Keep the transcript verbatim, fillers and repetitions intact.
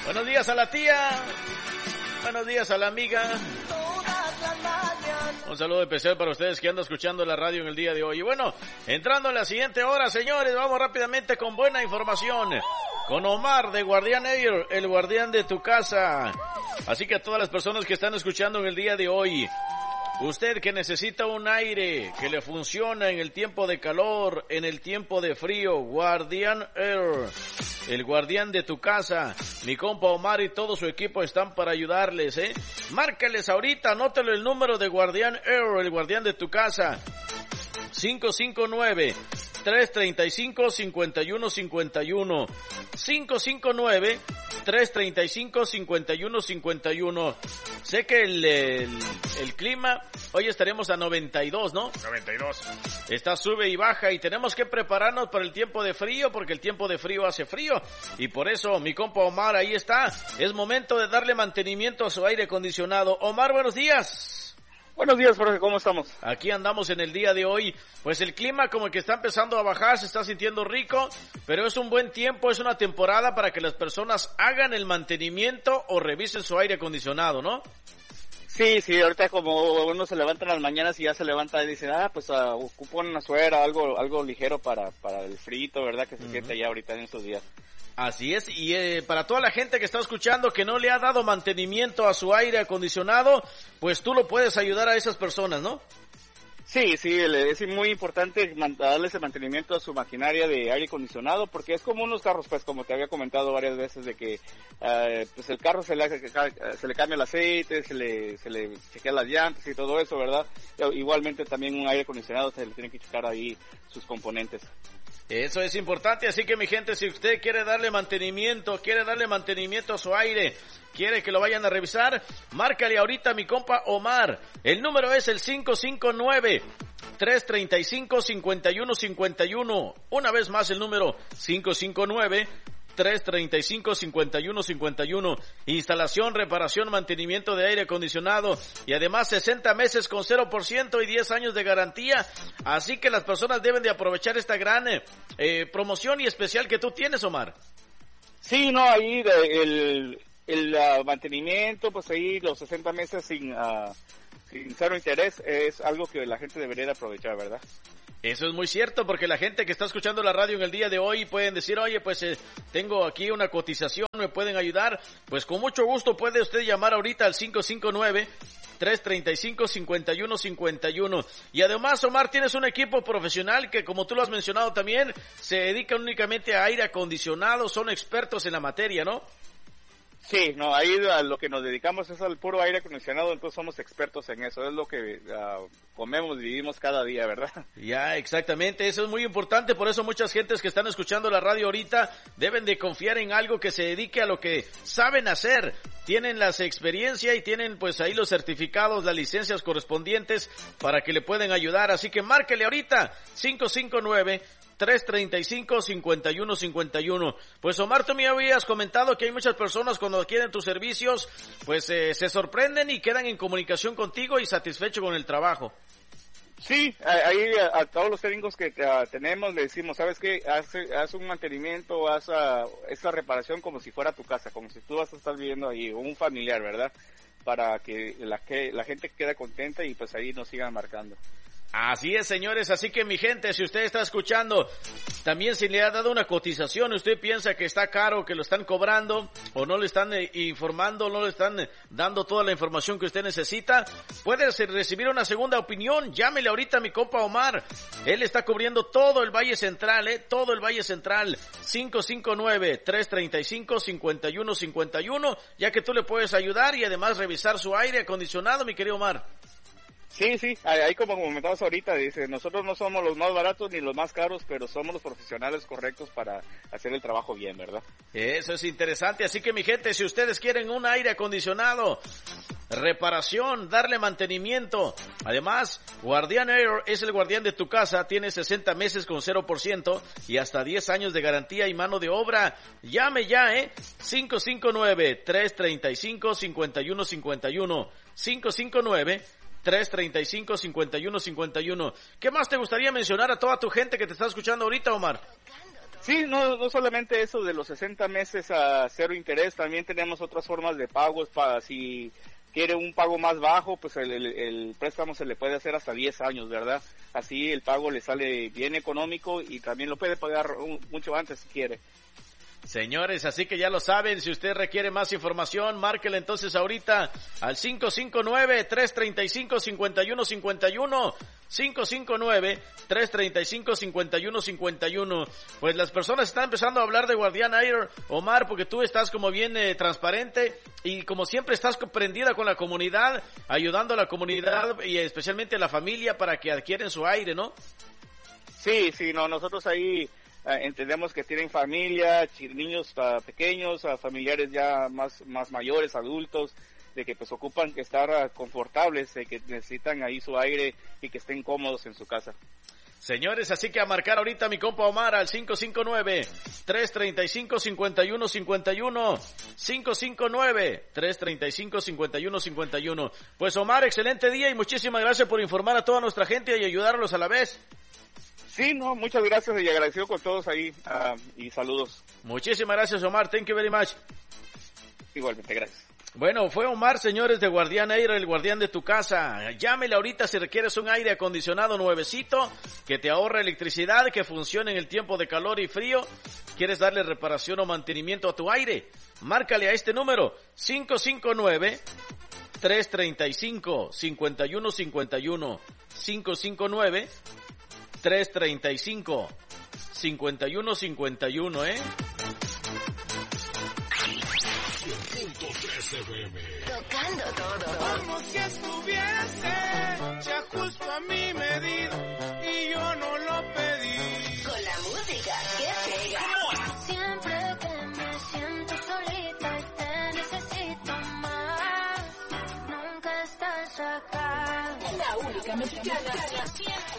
Buenos días a la tía. Buenos días a la amiga. Un saludo especial para ustedes que andan escuchando la radio en el día de hoy. Y bueno, entrando en la siguiente hora, señores, vamos rápidamente con buena información. Con Omar de Guardian Air, el guardián de tu casa. Así que a todas las personas que están escuchando en el día de hoy, usted que necesita un aire que le funciona en el tiempo de calor, en el tiempo de frío, Guardian Air, el guardián de tu casa. Mi compa Omar y todo su equipo están para ayudarles, ¿eh? Márcales ahorita, anótelo el número de Guardian Air, el guardián de tu casa. cinco cinco nueve, tres tres cinco, cinco uno cinco uno. cinco cinco nueve, tres tres cinco, cinco uno cinco uno. Sé que el, el, el clima, hoy estaremos a noventa y dos, ¿no? noventa y dos. Está sube y baja y tenemos que prepararnos para el tiempo de frío, porque el tiempo de frío hace frío. Y por eso, mi compa Omar, ahí está. Es momento de darle mantenimiento a su aire acondicionado. Omar, buenos días. Buenos días, Jorge, ¿cómo estamos? Aquí andamos en el día de hoy. Pues el clima como que está empezando a bajar, se está sintiendo rico, pero es un buen tiempo, es una temporada para que las personas hagan el mantenimiento o revisen su aire acondicionado, ¿no? Sí, sí, ahorita como uno se levanta en las mañanas y ya se levanta y dice, ah, pues uh, ocupo una suera, algo algo ligero para para el frito, ¿verdad? Que se uh-huh. siente ya ahorita en estos días. Así es, y eh, para toda la gente que está escuchando que no le ha dado mantenimiento a su aire acondicionado, pues tú lo puedes ayudar a esas personas, ¿no? Sí, sí, es muy importante darle ese mantenimiento a su maquinaria de aire acondicionado, porque es como unos carros, pues como te había comentado varias veces, de que uh, pues el carro se le, se le cambia el aceite, se le, se le chequea las llantas y todo eso, ¿verdad? Igualmente también un aire acondicionado se le tiene que checar ahí sus componentes. Eso es importante, así que mi gente, si usted quiere darle mantenimiento, quiere darle mantenimiento a su aire, quiere que lo vayan a revisar, márcale ahorita a mi compa Omar. El número es el cinco cinco nueve, tres tres cinco, cinco uno cinco uno. Una vez más el número cinco cinco nueve, tres tres cinco, cinco uno cinco uno. Instalación, reparación, mantenimiento de aire acondicionado y además sesenta meses con cero por ciento y diez años de garantía. Así que las personas deben de aprovechar esta gran eh, promoción y especial que tú tienes, Omar. Sí, no, ahí de, el, el uh, mantenimiento, pues ahí los sesenta meses sin, uh, sin cero interés es algo que la gente debería de aprovechar, ¿verdad? Eso es muy cierto, porque la gente que está escuchando la radio en el día de hoy pueden decir, oye, pues eh, tengo aquí una cotización, ¿me pueden ayudar? Pues con mucho gusto puede usted llamar ahorita al cinco cinco nueve, tres tres cinco, cinco uno cinco uno. Y además, Omar, tienes un equipo profesional que, como tú lo has mencionado también, se dedica únicamente a aire acondicionado, son expertos en la materia, ¿no? Sí, no, ahí a lo que nos dedicamos es al puro aire acondicionado, entonces somos expertos en eso, es lo que uh, comemos y vivimos cada día, ¿verdad? Ya, exactamente, eso es muy importante, por eso muchas gentes que están escuchando la radio ahorita deben de confiar en algo que se dedique a lo que saben hacer, tienen la experiencia y tienen pues ahí los certificados, las licencias correspondientes para que le pueden ayudar, así que márquele ahorita, cinco cinco nueve, tres tres cinco, cinco uno cinco uno. Pues Omar, tú me habías comentado que hay muchas personas cuando adquieren tus servicios, pues eh, se sorprenden y quedan en comunicación contigo y satisfechos con el trabajo. Sí, ahí a, a todos los técnicos que uh, tenemos le decimos, ¿sabes qué? Haz, haz un mantenimiento, haz uh, esa reparación como si fuera tu casa, como si tú vas a estar viviendo ahí, o un familiar, ¿verdad? Para que la, que la gente quede contenta y pues ahí nos sigan marcando. Así es, señores, así que mi gente, si usted está escuchando, también si le ha dado una cotización, usted piensa que está caro, que lo están cobrando, o no le están eh, informando, no le están eh, dando toda la información que usted necesita, puede recibir una segunda opinión, llámele ahorita a mi compa Omar, él está cubriendo todo el Valle Central, eh, todo el Valle Central, cinco cinco nueve, tres tres cinco, cinco uno cinco uno, ya que tú le puedes ayudar y además revisar su aire acondicionado, mi querido Omar. Sí, sí, ahí como comentabas ahorita, dice, nosotros no somos los más baratos ni los más caros, pero somos los profesionales correctos para hacer el trabajo bien, ¿verdad? Eso es interesante, así que mi gente, si ustedes quieren un aire acondicionado, reparación, darle mantenimiento, además, Guardian Air es el guardián de tu casa, tiene sesenta meses con cero por ciento y hasta diez años de garantía y mano de obra, llame ya, eh, cinco cinco nueve, tres tres cinco, cinco uno cinco uno, cinco cinco nueve, tres tres cinco, cinco uno cinco uno. ¿Qué más te gustaría mencionar a toda tu gente que te está escuchando ahorita, Omar? Sí, no, no solamente eso de los sesenta meses a cero interés, también tenemos otras formas de pagos para si quiere un pago más bajo, pues el, el, el préstamo se le puede hacer hasta diez años, ¿verdad? Así el pago le sale bien económico y también lo puede pagar un, mucho antes si quiere. Señores, así que ya lo saben, si usted requiere más información, márquele entonces ahorita al cinco cinco nueve, tres tres cinco, cinco uno cinco uno, cinco cinco nueve, tres tres cinco, cinco uno cinco uno. Pues las personas están empezando a hablar de Guardián Air, Omar, porque tú estás como bien eh, transparente y como siempre estás comprendida con la comunidad, ayudando a la comunidad y especialmente a la familia para que adquieren su aire, ¿no? Sí, sí, no, nosotros ahí Uh, entendemos que tienen familia, niños uh, pequeños, uh, familiares ya más más mayores, adultos, de que pues ocupan que estar uh, confortables, de que necesitan ahí su aire y que estén cómodos en su casa. Señores, así que a marcar ahorita mi compa Omar al cinco cinco nueve, tres tres cinco, cinco uno cinco uno, cinco cinco nueve, tres tres cinco, cinco uno cinco uno. Pues Omar, excelente día y muchísimas gracias por informar a toda nuestra gente y ayudarlos a la vez. Sí, no, muchas gracias y agradecido con todos ahí uh, y saludos. Muchísimas gracias, Omar. Thank you very much. Igualmente, gracias. Bueno, fue Omar, señores, de Guardián Air, el guardián de tu casa. Llámele ahorita si requieres un aire acondicionado nuevecito, que te ahorre electricidad, que funcione en el tiempo de calor y frío. ¿Quieres darle reparación o mantenimiento a tu aire? Márcale a este número, cinco cinco nueve, tres tres cinco, cinco uno cinco uno, cinco cinco nueve, tres tres cinco, cinco uno cinco uno, ¿eh? Tocando todo. Como si estuviese ya justo a mi medida y yo no lo pedí. Con la música que pega. Siempre que me siento solita y te necesito más, nunca estás acá. La única mexicana.